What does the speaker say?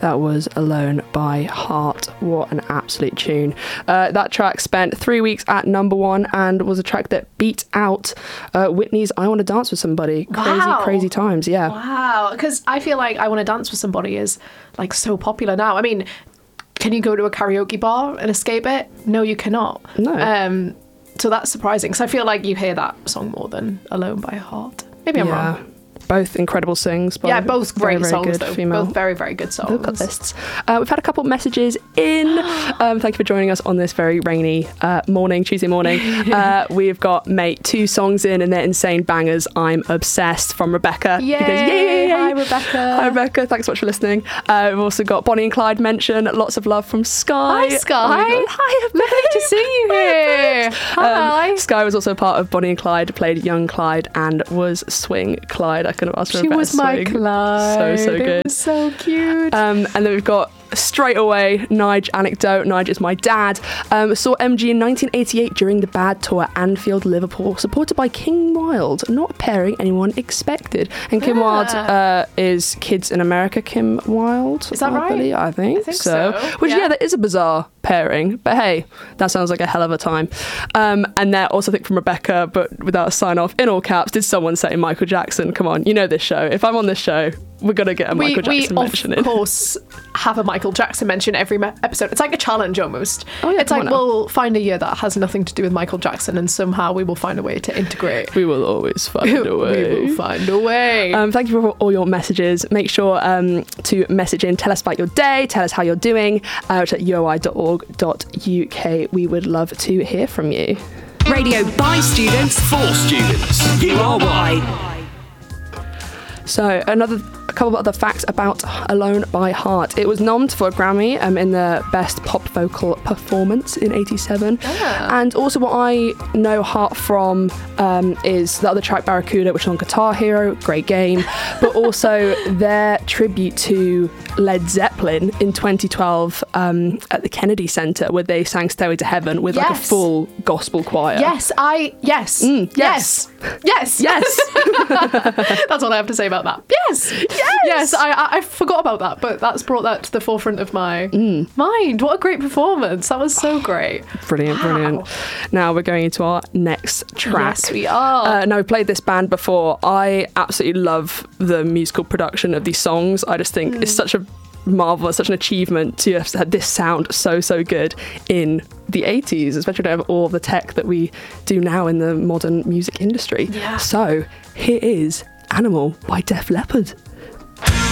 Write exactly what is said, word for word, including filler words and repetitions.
That was Alone by Heart. What an absolute tune. Uh, that track spent three weeks at number one and was a track that beat out uh, Whitney's I Want to Dance with Somebody. Crazy, wow. crazy times, yeah. Wow, because I feel like I Want to Dance with Somebody is like so popular now. I mean, can you go to a karaoke bar and escape it? No, you cannot. No. Um, so that's surprising, because I feel like you hear that song more than Alone by Heart. Maybe I'm yeah. wrong. Both incredible sings. Yeah, both great very, very songs, good though. Female Both very, very good songs. vocalists. Uh, we've had a couple messages in. Um, thank you for joining us on this very rainy uh, morning, Tuesday morning. Uh, we've got, mate, two songs in and they're insane bangers. I'm obsessed from Rebecca. Yay! He goes, yay! Hi, Rebecca. Hi, Rebecca. Thanks so much for listening. Uh, we've also got Bonnie and Clyde mention. Lots of love from Sky. Hi, Sky. Oh Hi, Lovely to see you here. Hi. Um, Sky was also part of Bonnie and Clyde, played young Clyde and was Swing Clyde. I couldn't ask for She a better was my swing. Clyde. So, so good. It was so cute. Um, and then we've got straight away Nige anecdote. Nige is my dad. Um, saw M G in nineteen eighty-eight during the Bad Tour at Anfield, Liverpool, supported by Kim Wilde, not a pairing anyone expected. And Kim Yeah. Wilde uh, is Kids in America Kim Wilde. Is that I right? believe. I think, I think so, Which, yeah. yeah. that is a bizarre pairing, but hey, that sounds like a hell of a time. Um, and there also, I think from Rebecca, but without a sign off, in all caps, did someone say Michael Jackson? Come on, you know this show. If I'm on this show, we're going to get a we, Michael Jackson we mention of in. course have a Michael Jackson mention every me- episode. It's like a challenge almost. Oh, yeah, it's come like on now. we'll find a year that has nothing to do with Michael Jackson and somehow we will find a way to integrate. We will always find a way. We will find a way. Um, thank you for all your messages. Make sure um, to message in, tell us about your day, tell us how you're doing, uh, which is at u o i dot org dot u k. We would love to hear from you. Radio by students for students. U R Y. So another a couple of other facts about Alone by Heart. It was nommed for a Grammy um, in the Best Pop Vocal Performance in eighty-seven. Ah. And also what I know Heart from um, is the other track Barracuda, which is on Guitar Hero, great game, but also their tribute to Led Zeppelin in twenty twelve um, at the Kennedy Center, where they sang Stairway to Heaven with like a Yes. full gospel choir. Yes, I... Yes. Mm, yes. Yes. Yes. That's all I have to say about that. Yes. Yes. Yes, I, I I forgot about that, but that's brought that to the forefront of my Mm. mind. What a great performance. That was so great. Brilliant, Wow. brilliant. Now we're going into our next track. Yes, we are. Uh, now, we played this band before. I absolutely love the musical production of these songs. I just think Mm. it's such a marvel, such an achievement to have had this sound so, so good in the eighties, especially to have all the tech that we do now in the modern music industry. Yeah. So here is Animal by Def Leppard.